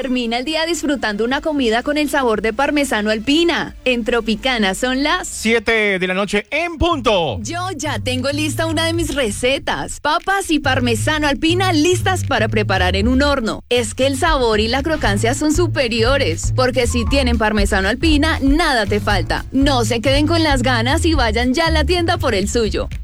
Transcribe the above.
Termina el día disfrutando una comida con el sabor de parmesano alpina. En Tropicana son las 7 de la noche en punto. Yo ya tengo lista una de mis recetas. Papas y parmesano alpina listas para preparar en un horno. Es que el sabor y la crocancia son superiores, porque si tienen parmesano alpina, nada te falta. No se queden con las ganas y vayan ya a la tienda por el suyo.